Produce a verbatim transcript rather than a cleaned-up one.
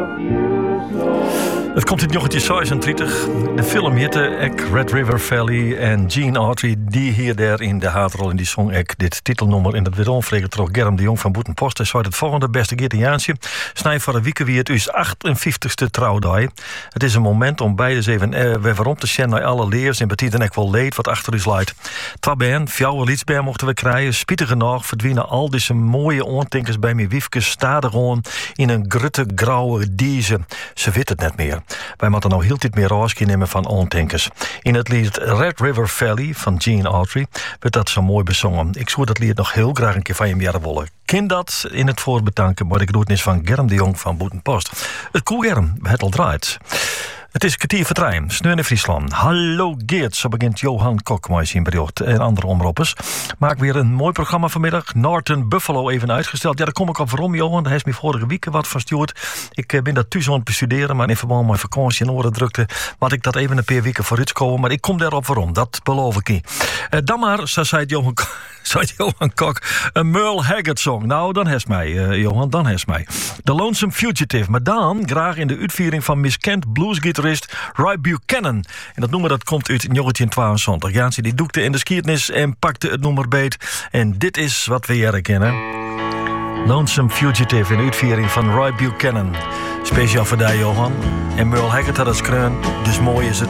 Het komt in negentien zesendertig. De film heette ek Red River Valley. En Gene Autry, die hier daar in de haatrol in die song ek dit titelnummer in het weerom vregen terug Germ de Jong van Boetenpost. Hij zei het volgende, beste Geert en Jaansje. Snij voor de wieken wie het uw achtenvijftigste trouwdag. Het is een moment om beide eens even eh, weer waarom te zien naar alle leers en betieten ek wel leed wat achter u leidt. Twabern, fjouwe lietsberg mochten we krijgen. Spietig genoeg verdwijnen al deze mooie oortinkers bij mijn wiefkes stadig on in een grutte grauwe deze. Ze weet het net meer. Wij moeten nou heel dit meer raasje nemen van oortinkers. In het lied Red River Valley van Gene Autry werd dat zo mooi bezongen. Ik zou dat lied nog heel graag een keer van je jaren willen. Kind dat in het voorbedanken, maar ik doe het niet van Germ de Jong van Boetenpost. Het koel Germ, het al draait. Het is kwartier voor trein, Sneun in Friesland. Hallo Geert, zo begint Johan Kok met zijn bericht en andere omroepers. Maak weer een mooi programma vanmiddag. Norton Buffalo even uitgesteld. Ja, daar kom ik op waarom, Johan. Hij is me vorige week wat van stuurd. Ik ben dat thuis aan het bestuderen, maar in verband met vakantie en orendrukte, wat ik dat even een paar weken vooruit komen. Maar ik kom daarop waarom, dat beloof ik niet. Uh, dan maar, zo zei Johan Kok. Zei Johan Kok, een Merle Haggard song. Nou, dan heeft mij, uh, Johan, dan heeft mij. The Lonesome Fugitive, maar dan graag in de uitviering van miskend bluesgitarist Roy Buchanan. En dat nummer dat komt uit negentien tweeëntwintig. Jaansie die doekte in de skiertnis en pakte het nummer beet. En dit is wat we hier kennen. Lonesome Fugitive in de uitviering van Roy Buchanan. Speciaal voor jou, Johan. En Merle Haggard had het skreun, dus mooi is het.